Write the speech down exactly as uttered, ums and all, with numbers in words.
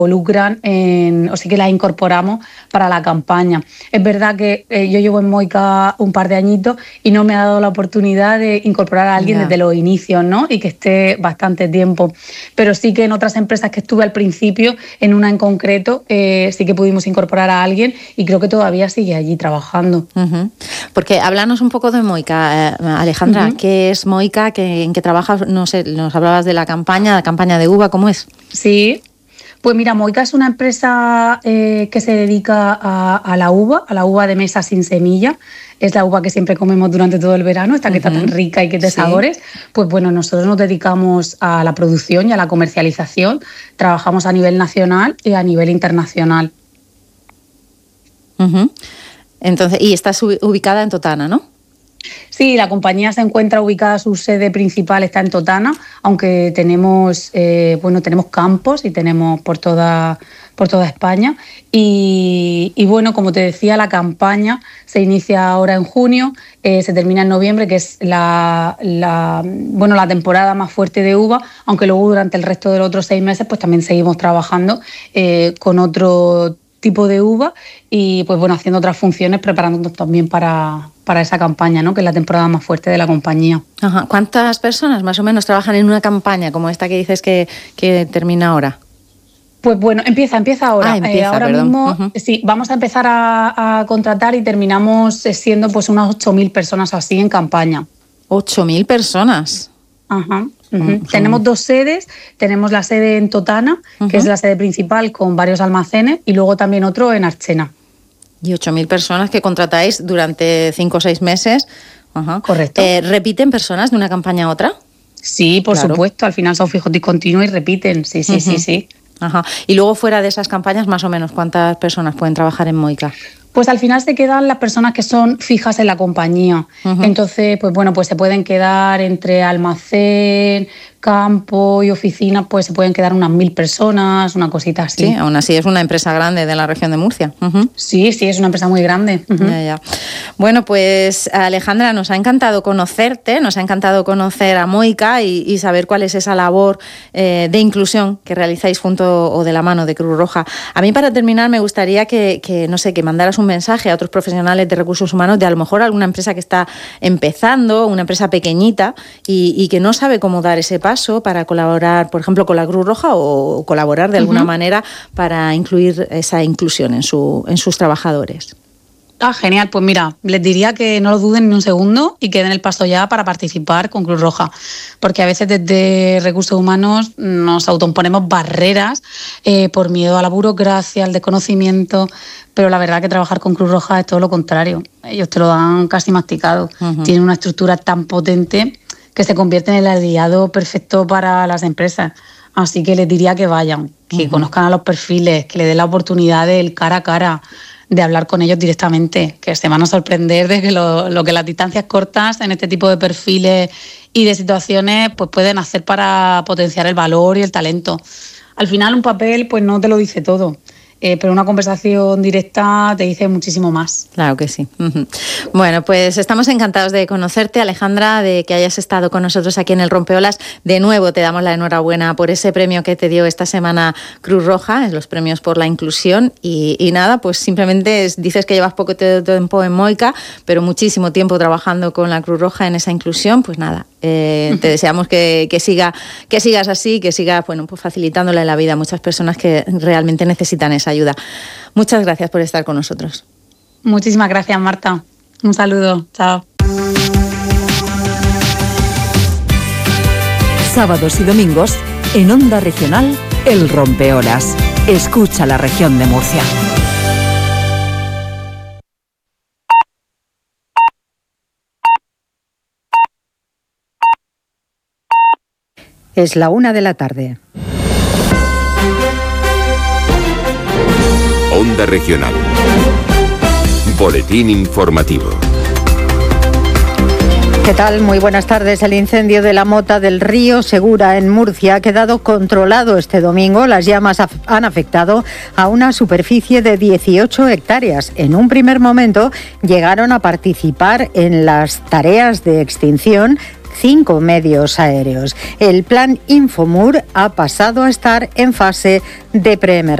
involucran en, o sí que las incorporamos para la campaña. Es verdad que eh, yo llevo en Moika un par de añitos y no me ha dado la oportunidad de incorporar a alguien yeah. desde los inicios, ¿no? Y que esté bastante tiempo. Pero sí que en otras empresas que estuve al principio, en una en concreto, eh, sí que pudimos incorporar a alguien y creo que todavía sigue allí trabajando. Uh-huh. Porque háblanos un poco de Moika, eh, Alejandra. Uh-huh. ¿Qué es Moika? ¿Qué, ¿En qué trabajas? No sé, nos hablabas de la campaña, la campaña de uva, ¿cómo es? Sí. Pues mira, Moika es una empresa eh, que se dedica a, a la uva, a la uva de mesa sin semilla. Es la uva que siempre comemos durante todo el verano, esta que uh-huh. está tan rica y que es de sí. sabores. Pues bueno, nosotros nos dedicamos a la producción y a la comercialización. Trabajamos a nivel nacional y a nivel internacional. Uh-huh. Entonces, y estás ubicada en Totana, ¿no? Sí, la compañía se encuentra ubicada, su sede principal está en Totana, aunque tenemos, eh, bueno, tenemos campos y tenemos por toda, por toda España. Y, y bueno, como te decía, la campaña se inicia ahora en junio, eh, se termina en noviembre, que es la, la, bueno, la temporada más fuerte de uva, aunque luego durante el resto de los otros seis meses pues también seguimos trabajando eh, con otro tipo de uva y pues bueno, haciendo otras funciones, preparándonos también para, para esa campaña, ¿no? Que es la temporada más fuerte de la compañía. Ajá. ¿Cuántas personas más o menos trabajan en una campaña como esta que dices que, que termina ahora? Pues bueno, empieza, empieza ahora. Ah, empieza, eh, ahora perdón. mismo Uh-huh. sí, vamos a empezar a, a contratar y terminamos siendo pues unas ocho mil personas así en campaña. ¿ocho mil personas? Ajá. Uh-huh. Uh-huh. Tenemos dos sedes, tenemos la sede en Totana, uh-huh. que es la sede principal con varios almacenes, y luego también otro en Archena. Y ocho mil personas que contratáis durante cinco o seis meses. Uh-huh. Correcto. Eh, ¿Repiten personas de una campaña a otra? Sí, por claro. supuesto, al final son fijos discontinuos y repiten, sí, sí, uh-huh. sí, sí. Ajá. Y luego fuera de esas campañas, más o menos, ¿cuántas personas pueden trabajar en Moika? Pues al final se quedan las personas que son fijas en la compañía. Uh-huh. Entonces, pues bueno, pues se pueden quedar entre almacén, campo y oficinas, pues se pueden quedar unas mil personas, una cosita así. Sí, aún así es una empresa grande de la región de Murcia. Uh-huh. Sí, sí, es una empresa muy grande. Uh-huh. Ya, ya. Bueno, pues Alejandra, nos ha encantado conocerte, nos ha encantado conocer a Moika y, y saber cuál es esa labor eh, de inclusión que realizáis junto o de la mano de Cruz Roja. A mí, para terminar, me gustaría que, que no sé, que mandaras un mensaje a otros profesionales de recursos humanos de a lo mejor alguna empresa que está empezando, una empresa pequeñita y, y que no sabe cómo dar ese paso para colaborar, por ejemplo, con la Cruz Roja o colaborar de alguna uh-huh. manera para incluir esa inclusión en, su, en sus trabajadores. Ah, genial. Pues mira, les diría que no lo duden ni un segundo y que den el paso ya para participar con Cruz Roja, porque a veces desde recursos humanos nos autoimponemos barreras eh, por miedo a la burocracia, al desconocimiento, pero la verdad que trabajar con Cruz Roja es todo lo contrario. Ellos te lo dan casi masticado. Uh-huh. Tienen una estructura tan potente que se convierte en el aliado perfecto para las empresas. Así que les diría que vayan, que uh-huh. conozcan a los perfiles, que le den la oportunidad del cara a cara, de hablar con ellos directamente, que se van a sorprender de que lo, lo que las distancias cortas en este tipo de perfiles y de situaciones pues pueden hacer para potenciar el valor y el talento. Al final un papel pues no te lo dice todo, eh, pero una conversación directa te dice muchísimo más. Claro que sí. Uh-huh. Bueno, pues estamos encantados de conocerte, Alejandra, de que hayas estado con nosotros aquí en el Rompeolas. De nuevo te damos la enhorabuena por ese premio que te dio esta semana Cruz Roja, los premios por la inclusión. Y, y nada, pues simplemente es, dices que llevas poco tiempo en Moika, pero muchísimo tiempo trabajando con la Cruz Roja en esa inclusión. Pues nada, eh, te deseamos que, que, siga, que sigas así, que sigas bueno, pues facilitándole la vida a muchas personas que realmente necesitan esa ayuda. Muchas gracias por estar con nosotros. Muchísimas gracias, Marta. Un saludo. Chao. Sábados y domingos, en Onda Regional, El Rompeolas. Escucha la región de Murcia. Es la una de la tarde. Onda Regional. Boletín informativo. ¿Qué tal? Muy buenas tardes. El incendio de la mota del río Segura en Murcia ha quedado controlado este domingo. Las llamas han afectado a una superficie de dieciocho hectáreas. En un primer momento llegaron a participar en las tareas de extinción cinco medios aéreos. El plan Infomur ha pasado a estar en fase de preemergencia.